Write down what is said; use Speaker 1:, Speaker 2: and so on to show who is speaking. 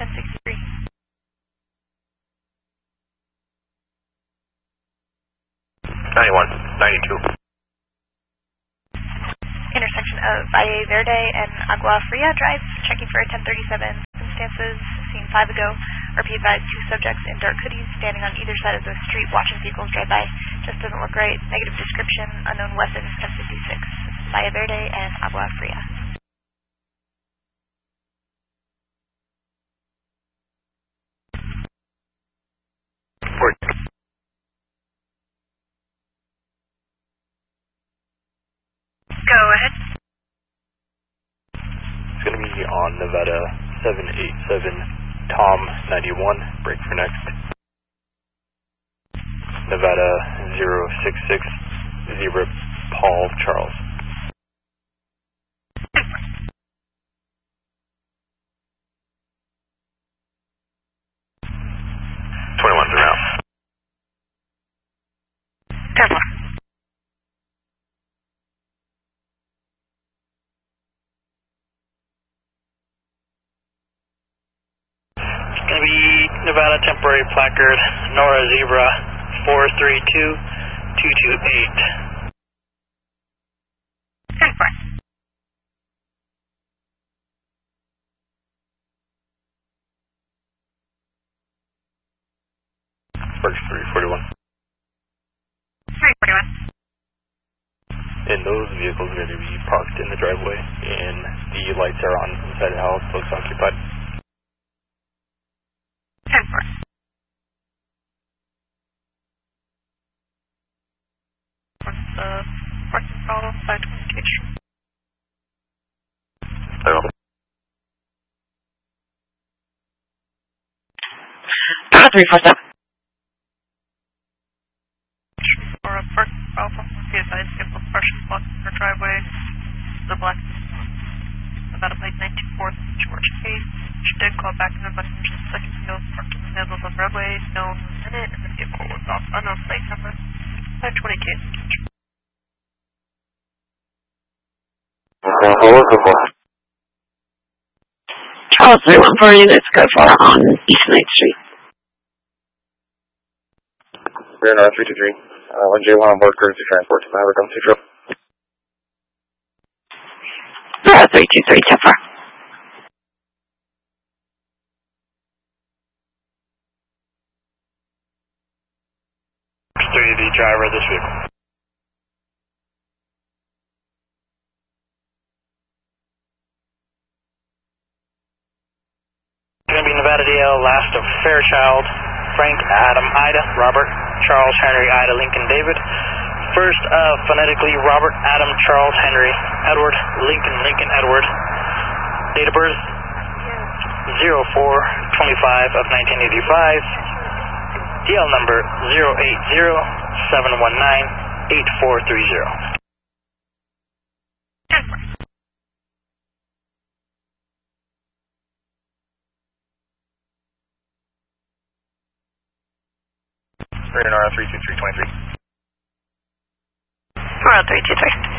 Speaker 1: 1063. Intersection of Valle Verde and Agua Fria Drive, checking for a 1037. Circumstances seen 5 ago. RP advised 2 subjects in dark hoodies standing on either side of the street watching vehicles drive by. Just doesn't look right. Negative description. Unknown weapon. 1056. Valle Verde and Agua Fria. Go ahead.
Speaker 2: It's going to be on Nevada 787, Tom 91, break for next. Nevada 066, Zebra Paul Charles.
Speaker 3: Going to be Nevada temporary placard, Nora Zebra 432228.
Speaker 2: Sparks 341.
Speaker 1: 341.
Speaker 2: And those vehicles are going to be parked in the driveway, and the lights are on inside the house, looks occupied.
Speaker 1: 10-4. What's the parking call? 520 Cage.
Speaker 4: Power 347.
Speaker 1: Or a parking call from CSI vehicle partially blocking her driveway. The black about a late 19th George Case. She did call back in the second field, parked in the middle of the roadway, no in it, and the vehicle was off unknown plate number 520 Case.
Speaker 4: Charles 314 units, go for on East 9th Street.
Speaker 5: Rear North 323, 1J1 on board courtesy transport to Maverick on Central.
Speaker 4: 323, 10-4.
Speaker 3: The driver of this vehicle. Going to be Nevada DL, last of Fairchild, Frank, Adam, Ida, Robert, Charles, Henry, Ida, Lincoln, David. First phonetically, Robert, Adam, Charles, Henry, Edward, Lincoln, Lincoln, Edward. Date of birth 04/25 of 1985. DL number 080-719-8430.
Speaker 5: Rear Nora 32323.
Speaker 4: 323.